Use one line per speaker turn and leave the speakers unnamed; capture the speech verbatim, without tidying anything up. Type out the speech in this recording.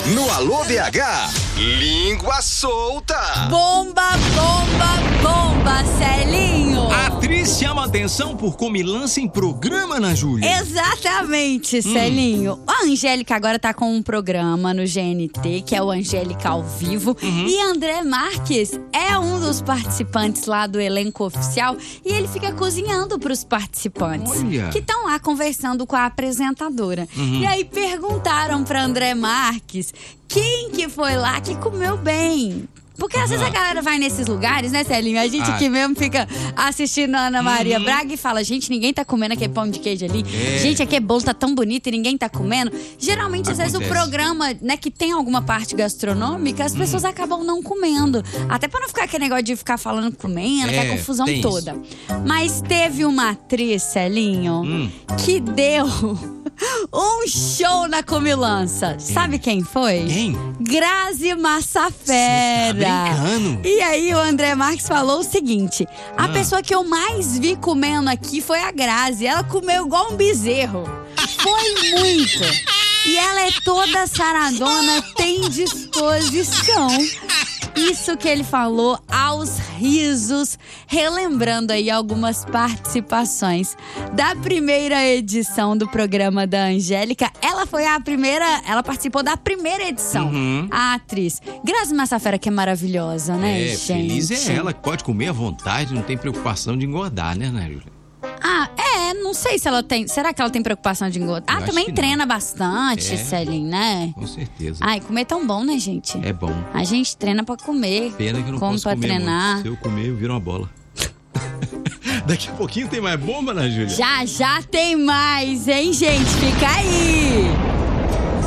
No Alô B H, língua solta.
Bomba, bomba, bomba, Celinho.
A atriz chama atenção por comilança em programa, Ana Júlia.
Exatamente, Celinho. Hum. A Angélica agora tá com um programa no G N T, que é o Angélica ao Vivo. Uhum. E André Marques é um dos participantes lá do elenco oficial. E ele fica cozinhando pros participantes.
Olha.
Que estão lá conversando com a apresentadora.
Uhum.
E aí perguntaram pra André Marques quem que foi lá que comeu bem. Porque às vezes a galera vai nesses lugares, né, Celinho? A gente
ah.
aqui mesmo fica assistindo a Ana Maria
uhum.
Braga e fala: gente, ninguém tá comendo aquele pão de queijo ali.
É.
Gente, aquele bolo tá tão bonito e ninguém tá comendo. Geralmente,
Acontece.
às vezes, o programa, né, que tem alguma parte gastronômica, as pessoas uhum. acabam não comendo. Até pra não ficar aquele negócio de ficar falando comendo,
é,
que é a confusão toda.
Isso.
Mas teve uma atriz, Celinho,
hum.
que deu um show na comilança.
Quem?
Sabe quem foi?
Quem?
Grazi Massafera.
Você tá brincando?
E aí o André Marques falou o seguinte: a
ah.
pessoa que eu mais vi comendo aqui foi a Grazi. Ela comeu igual um bezerro. Foi muito. E ela é toda saradona, tem disposição. Isso que ele falou aos risos, relembrando aí algumas participações da primeira edição do programa da Angélica. Ela foi a primeira, ela participou da primeira edição,
uhum.
a atriz Grazi Massafera, que é maravilhosa, né,
é,
gente?
Feliz é ela, que pode comer à vontade, não tem preocupação de engordar, né, Ana Júlia?
Ah, é, não sei se ela tem. Será que ela tem preocupação de engordar?
Eu
Ah, também treina
não.
bastante,
é,
Celinho, né?
Com certeza.
Ai, comer é tão bom, né, gente?
É bom.
A gente treina pra comer.
Pena que eu não
Como
posso
pra
comer
treinar.
muito. Se eu comer, eu viro uma bola. Daqui a pouquinho tem mais bomba, Ana Júlia?
Já, já tem mais, hein, gente? Fica aí!